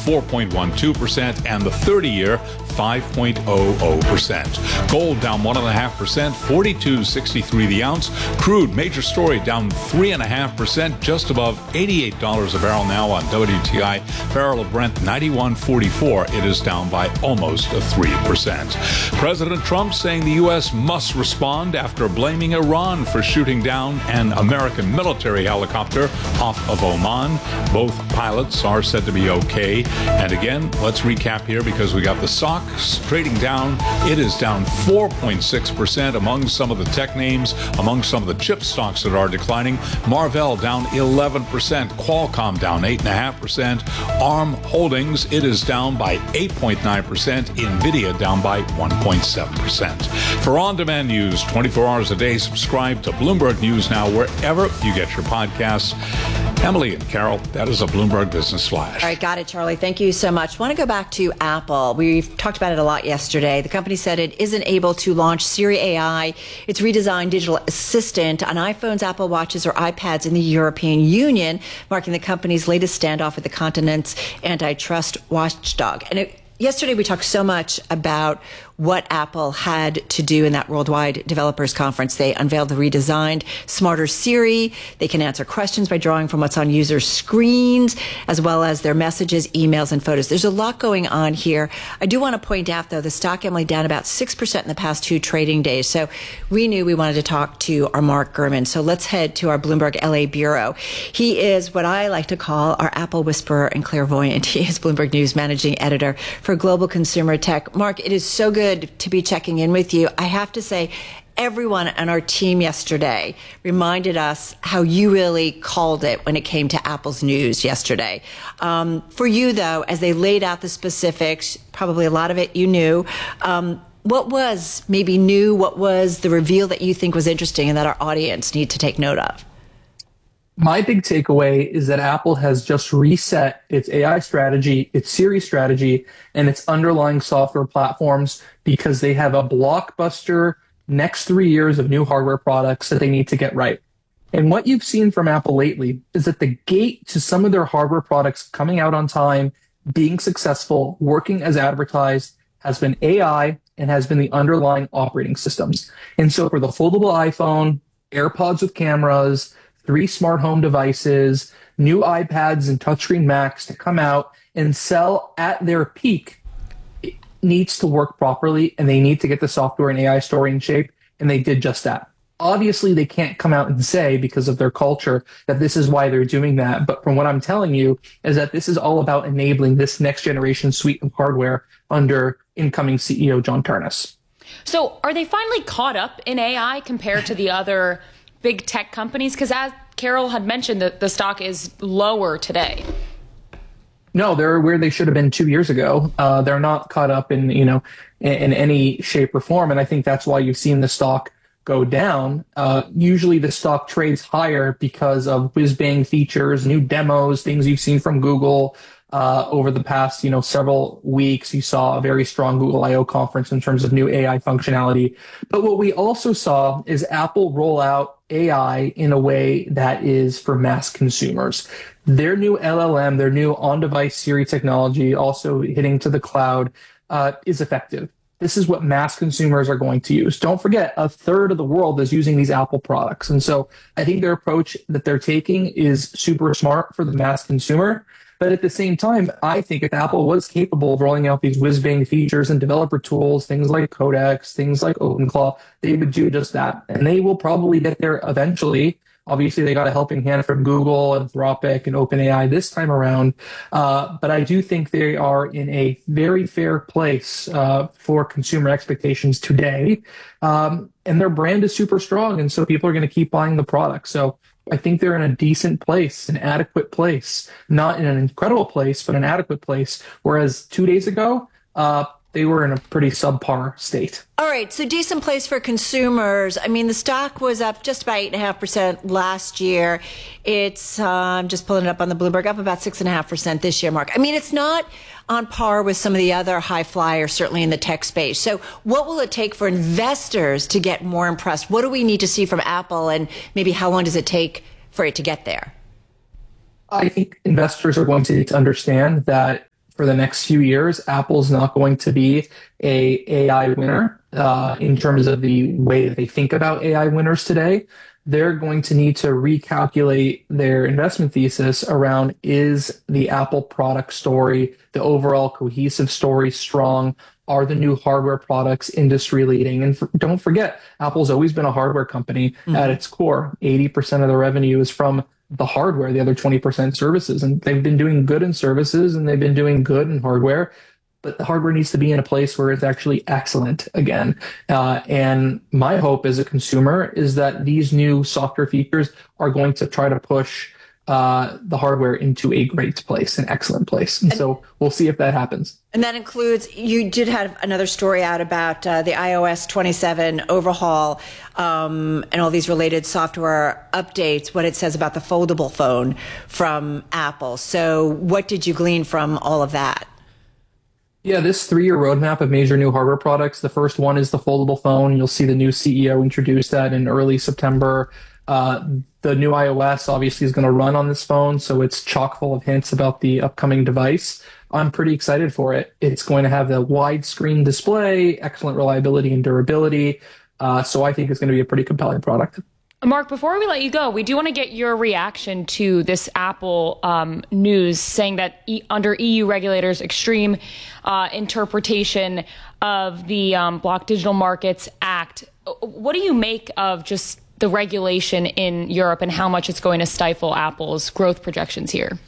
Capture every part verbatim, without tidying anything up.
four point one two percent, and the thirty-year, five point zero zero percent. Gold down one point five percent, forty-two sixty-three the ounce. Crude, major story, down three point five percent, just above eighty-eight dollars a barrel now on W T I. Barrel of Brent, ninety-one forty-four. It is down by almost three percent. President Trump saying the U S must respond after blaming Iran for shooting down an American military helicopter off of Oman. Both pilots are said to be okay. And again, let's recap here because we got the S O X trading down. It is down four point six percent among some of the tech names, among some of the chip stocks that are declining. Marvell down eleven percent. Qualcomm down eight point five percent. ARM Holdings, it is down by eight point nine percent. NVIDIA down by one point seven percent. For on-demand news twenty-four hours a day, subscribe to Bloomberg News Now wherever you get your podcasts. Emily and Carol, that is a Bloomberg Business Flash. All right, got it, Charlie. Thank you so much. I want to go back to Apple. We've talked about it a lot yesterday. The company said it isn't able to launch Siri A I, its redesigned digital assistant, on iPhones, Apple Watches, or iPads in the European Union, marking the company's latest standoff with the continent's antitrust watchdog. And it, yesterday we talked so much about what Apple had to do in that Worldwide Developers Conference. They unveiled the redesigned smarter Siri. They can answer questions by drawing from what's on users' screens, as well as their messages, emails, and photos. There's a lot going on here. I do want to point out, though, the stock, Emily, down about six percent in the past two trading days. So we knew we wanted to talk to our Mark Gurman. So let's head to our Bloomberg L A bureau. He is what I like to call our Apple whisperer and clairvoyant. He is Bloomberg News managing editor for global consumer tech. Mark, it is so good to be checking in with you. I have to say, everyone on our team yesterday reminded us how you really called it when it came to Apple's news yesterday. Um, for you, though, as they laid out the specifics, probably a lot of it you knew, um, what was maybe new? What was the reveal that you think was interesting and that our audience need to take note of? My big takeaway is that Apple has just reset its A I strategy, its Siri strategy, and its underlying software platforms because they have a blockbuster next three years of new hardware products that they need to get right. And what you've seen from Apple lately is that the gate to some of their hardware products coming out on time, being successful, working as advertised, has been A I and has been the underlying operating systems. And so for the foldable iPhone, AirPods with cameras, three smart home devices, new iPads and touchscreen Macs to come out and sell at their peak, it needs to work properly, and they need to get the software and A I story in shape, and they did just that. Obviously, they can't come out and say, because of their culture, that this is why they're doing that. But from what I'm telling you is that this is all about enabling this next generation suite of hardware under incoming C E O John Ternus. So are they finally caught up in A I compared to the other big tech companies? Because as Carol had mentioned, the, the stock is lower today. No, they're where they should have been two years ago. Uh, they're not caught up in, you know, in, in any shape or form. And I think that's why you've seen the stock go down. Uh, usually the stock trades higher because of whiz-bang features, new demos, things you've seen from Google. Uh, over the past, you know, several weeks, you saw a very strong Google I O conference in terms of new A I functionality. But what we also saw is Apple roll out A I in a way that is for mass consumers. Their new L L M, their new on-device Siri technology, also hitting to the cloud, uh, is effective. This is what mass consumers are going to use. Don't forget, a third of the world is using these Apple products. And so I think their approach that they're taking is super smart for the mass consumer. But at the same time, I think if Apple was capable of rolling out these whiz-bang features and developer tools, things like Codex, things like OpenClaw, they would do just that. And they will probably get there eventually. Obviously, they got a helping hand from Google, Anthropic, and OpenAI this time around. Uh, but I do think they are in a very fair place uh, for consumer expectations today. Um, and their brand is super strong, and so people are going to keep buying the product. So I think they're in a decent place, an adequate place, not in an incredible place, but an adequate place. Whereas two days ago, uh, they were in a pretty subpar state. All right, so decent place for consumers. I mean, the stock was up just about eight point five percent last year. It's, um, just pulling it up on the Bloomberg, up about six point five percent this year, Mark. I mean, it's not on par with some of the other high flyers, certainly in the tech space. So what will it take for investors to get more impressed? What do we need to see from Apple, and maybe how long does it take for it to get there? I think investors are going to need to understand that for the next few years, Apple's not going to be a AI winner uh, in terms of the way that they think about A I winners today. They're going to need to recalculate their investment thesis around, is the Apple product story, the overall cohesive story, strong? Are the new hardware products industry leading? And for, don't forget, Apple's always been a hardware company mm-hmm. at its core. eighty percent of the revenue is from the hardware, the other twenty percent services. And they've been doing good in services and they've been doing good in hardware. But the hardware needs to be in a place where it's actually excellent again. Uh, and my hope as a consumer is that these new software features are going to try to push uh, the hardware into a great place, an excellent place. And, and so we'll see if that happens. And that includes, you did have another story out about uh, the i O S twenty-seven overhaul um, and all these related software updates, what it says about the foldable phone from Apple. So what did you glean from all of that? Yeah, this three-year roadmap of major new hardware products. The first one is the foldable phone. You'll see the new C E O introduce that in early September. Uh, the new iOS obviously is going to run on this phone, so it's chock full of hints about the upcoming device. I'm pretty excited for it. It's going to have the widescreen display, excellent reliability and durability. Uh, so I think it's going to be a pretty compelling product. Mark, before we let you go, we do want to get your reaction to this Apple um, news saying that e- under E U regulators' extreme uh, interpretation of the um, Block Digital Markets Act. What do you make of just the regulation in Europe and how much it's going to stifle Apple's growth projections here?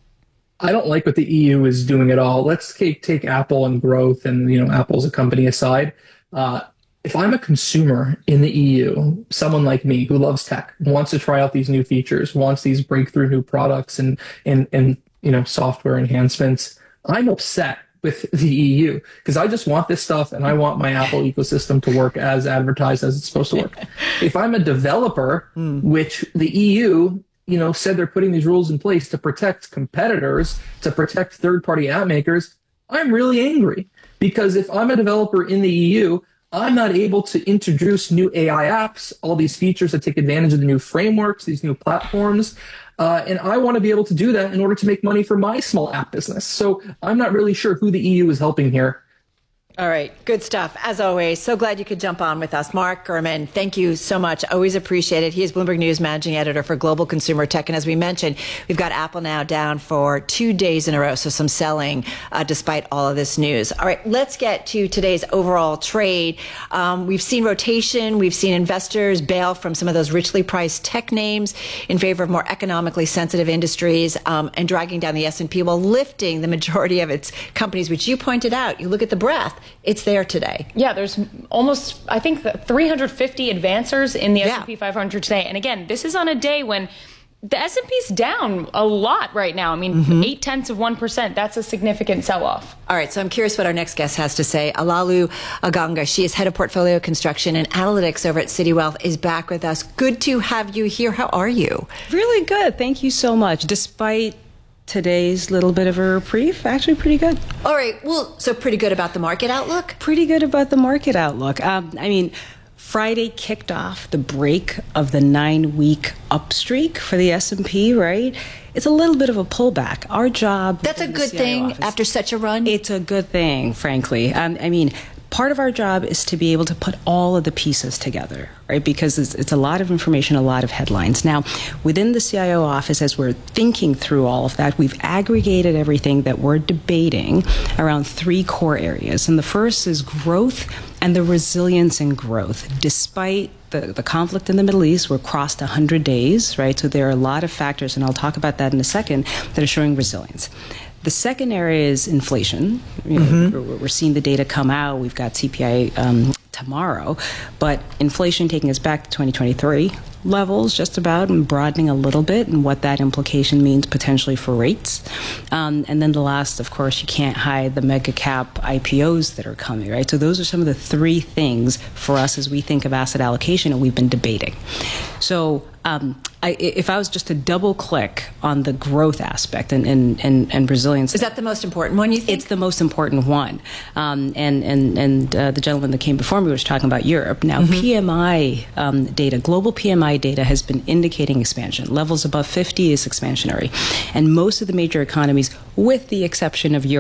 I don't like what the E U is doing at all. Let's take, take Apple and growth and, you know, Apple's a company aside. Uh, If I'm a consumer in the E U, someone like me who loves tech, wants to try out these new features, wants these breakthrough new products and, and, and you know, software enhancements, I'm upset with the E U because I just want this stuff and I want my Apple ecosystem to work as advertised as it's supposed to work. If I'm a developer, mm. which the E U, you know, said they're putting these rules in place to protect competitors, to protect third-party app makers, I'm really angry because if I'm a developer in the E U, I'm not able to introduce new A I apps, all these features that take advantage of the new frameworks, these new platforms. Uh, and I want to be able to do that in order to make money for my small app business. So I'm not really sure who the E U is helping here. All right. Good stuff. As always, so glad you could jump on with us. Mark Gurman, thank you so much. Always appreciate it. He is Bloomberg News Managing Editor for Global Consumer Tech. And as we mentioned, we've got Apple now down for two days in a row. So some selling uh, despite all of this news. All right. Let's get to today's overall trade. Um, we've seen rotation. We've seen investors bail from some of those richly priced tech names in favor of more economically sensitive industries um, and dragging down the S and P while lifting the majority of its companies, which you pointed out. You look at the breadth. It's there today. Yeah, there's almost, I think, three hundred fifty advancers in the yeah. S and P five hundred today. And again, this is on a day when the S and P's down a lot right now. I mean, mm-hmm. eight tenths of one percent. That's a significant sell-off. All right, so I'm curious what our next guest has to say. Alalu Aganga, she is head of portfolio construction and analytics over at Citi Wealth, is back with us. Good to have you here. How are you? Really good. Thank you so much. Despite today's little bit of a reprieve, actually pretty good. All right. Well, so pretty good about the market outlook? Pretty good about the market outlook. Um, I mean, Friday kicked off the break of the nine-week up streak for the S and P, right? It's a little bit of a pullback. Our job... That's a good thing office, after such a run? It's a good thing, frankly. Um, I mean... Part of our job is to be able to put all of the pieces together, right? Because it's, it's a lot of information, a lot of headlines. Now, within the C I O office, as we're thinking through all of that, we've aggregated everything that we're debating around three core areas. And the first is growth and the resilience in growth. Despite the, the conflict in the Middle East, we're crossed one hundred days, right? So there are a lot of factors, and I'll talk about that in a second, that are showing resilience. The second area is inflation. You know, mm-hmm. we're, we're seeing the data come out. We've got C P I um, tomorrow, but inflation taking us back to twenty twenty-three levels just about and broadening a little bit and what that implication means potentially for rates. Um, and then the last, of course, you can't hide the mega cap I P Os that are coming, right? So those are some of the three things for us as we think of asset allocation and we've been debating. So um, I, if I was just to double click on the growth aspect and, and, and, and resilience. Is that the most important one, you think? It's the most important one. Um, and and, and uh, the gentleman that came before me was talking about Europe. Now, mm-hmm. P M I um, data, global P M I data has been indicating expansion. Levels above fifty is expansionary. And most of the major economies, with the exception of Europe,